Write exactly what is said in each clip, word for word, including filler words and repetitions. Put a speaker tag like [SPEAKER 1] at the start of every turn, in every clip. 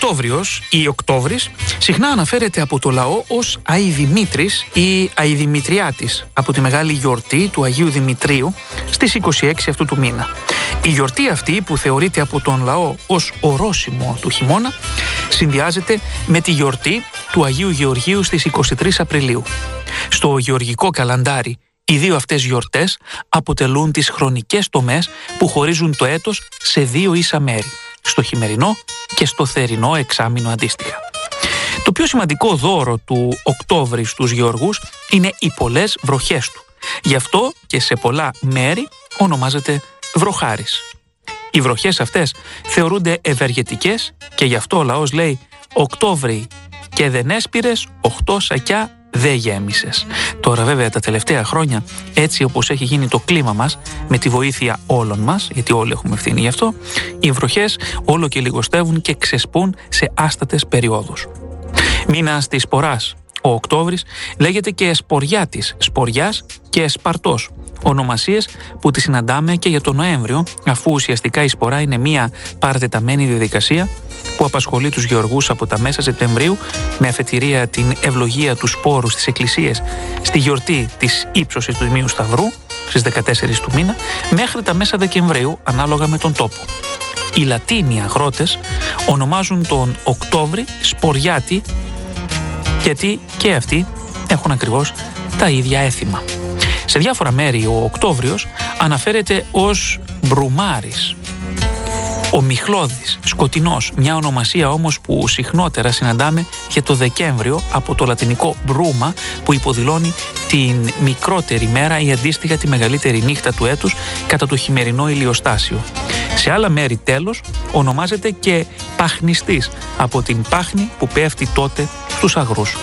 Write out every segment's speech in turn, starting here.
[SPEAKER 1] Οκτώβριος ή Οκτώβρης συχνά αναφέρεται από το λαό ως Αηδημήτρης ή Αηδημητριάτης από τη μεγάλη γιορτή του Αγίου Δημητρίου στις είκοσι έξι αυτού του μήνα. Η γιορτή αυτή, που θεωρείται από τον λαό ως ορόσημο του χειμώνα, συνδυάζεται με τη γιορτή του Αγίου Γεωργίου στις είκοσι τρεις Απριλίου. Στο γεωργικό καλαντάρι, οι δύο αυτές γιορτές αποτελούν τις χρονικές τομές που χωρίζουν το έτος σε δύο ίσα μέρη, στο χειμερινό και στο θερινό εξάμηνο αντίστοιχα. Το πιο σημαντικό δώρο του Οκτώβρη στους γεωργούς είναι οι πολλές βροχές του. Γι' αυτό και σε πολλά μέρη ονομάζεται βροχάρης. Οι βροχές αυτές θεωρούνται ευεργετικές και γι' αυτό ο λαός λέει «Οκτώβρη και δεν έσπηρες, οχτώ σακιά δεν γέμισες». Τώρα βέβαια τα τελευταία χρόνια, έτσι όπως έχει γίνει το κλίμα μας, με τη βοήθεια όλων μας, γιατί όλοι έχουμε ευθύνη γι' αυτό, οι βροχές όλο και λιγοστεύουν και ξεσπούν σε άστατες περιόδους. Μήνας της σποράς, ο Οκτώβρης λέγεται και Σπωριάτης, Σπωριάς και Σπαρτός, ονομασίες που τις συναντάμε και για τον Νοέμβριο, αφού ουσιαστικά η σπορά είναι μια παρατεταμένη διαδικασία που απασχολεί τους γεωργούς από τα μέσα Σεπτεμβρίου με αφετηρία την ευλογία του σπόρου στις εκκλησίες στη γιορτή της ύψωσης του Τιμίου Σταυρού στις δεκατέσσερις του μήνα μέχρι τα μέσα Δεκεμβρίου ανάλογα με τον τόπο. Οι Λατίνοι αγρότες ονομάζουν τον Οκτώβρη Σπωριάτη γιατί και αυτοί έχουν ακριβώς τα ίδια έθιμα. Σε διάφορα μέρη ο Οκτώβριος αναφέρεται ως Μπρουμάρης, ο Μιχλώδης, σκοτεινός, μια ονομασία όμως που συχνότερα συναντάμε για το Δεκέμβριο από το λατινικό μπρούμα που υποδηλώνει την μικρότερη μέρα ή αντίστοιχα τη μεγαλύτερη νύχτα του έτους κατά το χειμερινό ηλιοστάσιο. Σε άλλα μέρη τέλος ονομάζεται και παχνιστής από την πάχνη που πέφτει τότε στους αγρούς.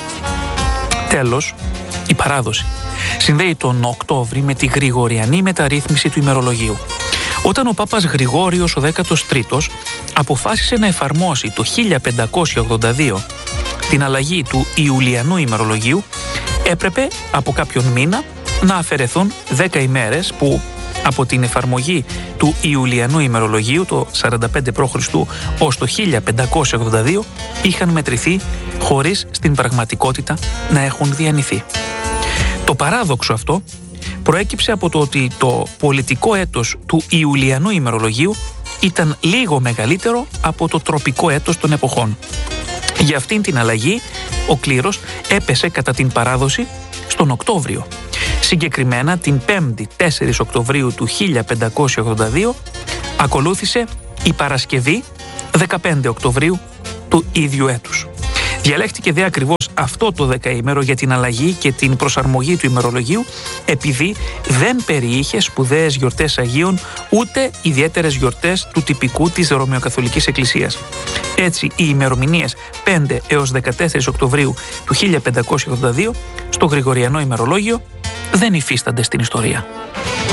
[SPEAKER 1] Τέλος, η παράδοση συνδέει τον Οκτώβρη με τη γρηγοριανή μεταρρύθμιση του ημερολογίου. Όταν ο Πάπας Γρηγόριος ο δέκατος τρίτος αποφάσισε να εφαρμόσει το χίλια πεντακόσια ογδόντα δύο την αλλαγή του Ιουλιανού ημερολογίου, έπρεπε από κάποιον μήνα να αφαιρεθούν δέκα ημέρες που από την εφαρμογή του Ιουλιανού ημερολογίου το σαράντα πέντε προ Χριστού ως το χίλια πεντακόσια ογδόντα δύο είχαν μετρηθεί χωρίς στην πραγματικότητα να έχουν διανυθεί. Το παράδοξο αυτό προέκυψε από το ότι το πολιτικό έτος του Ιουλιανού ημερολογίου ήταν λίγο μεγαλύτερο από το τροπικό έτος των εποχών. Για αυτήν την αλλαγή ο κλήρος έπεσε κατά την παράδοση στον Οκτώβριο. Συγκεκριμένα την πέμπτη τέσσερις Οκτωβρίου του χίλια πεντακόσια ογδόντα δύο ακολούθησε η Παρασκευή δεκαπέντε Οκτωβρίου του ίδιου έτους. Διαλέχτηκε δε ακριβώς αυτό το δεκαήμερο για την αλλαγή και την προσαρμογή του ημερολογίου επειδή δεν περιείχε σπουδαίες γιορτές Αγίων ούτε ιδιαίτερες γιορτές του τυπικού της Ρωμαιοκαθολικής Εκκλησίας. Έτσι οι ημερομηνίες πέντε έως δεκατέσσερις Οκτωβρίου του χίλια πεντακόσια ογδόντα δύο στο Γρηγοριανό ημερολόγιο δεν υφίστανται στην ιστορία.